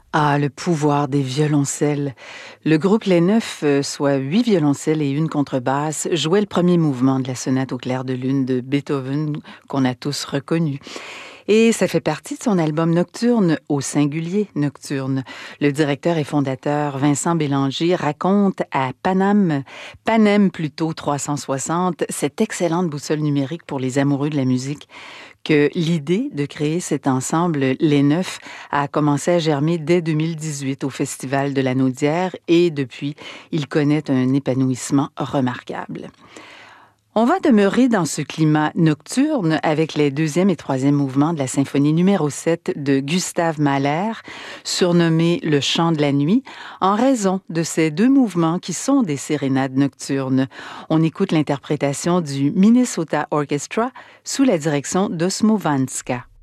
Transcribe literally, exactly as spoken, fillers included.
Ah, le pouvoir des violoncelles. Le groupe Les Neuf, euh, soit huit violoncelles et une contrebasse, jouait le premier mouvement de la sonate au clair de lune de Beethoven qu'on a tous reconnu. Et ça fait partie de son album Nocturne, au singulier Nocturne. Le directeur et fondateur Vincent Bélanger raconte à Panam, Panem plutôt trois cent soixante, cette excellente boussole numérique pour les amoureux de la musique, que l'idée de créer cet ensemble, Les Neuf, a commencé à germer dès deux mille dix-huit au Festival de la Naudière et depuis, il connaît un épanouissement remarquable. On va demeurer dans ce climat nocturne avec les deuxième et troisième mouvements de la symphonie numéro sept de Gustave Mahler, surnommé le chant de la nuit, en raison de ces deux mouvements qui sont des sérénades nocturnes. On écoute l'interprétation du Minnesota Orchestra sous la direction d'Osmo Vanska.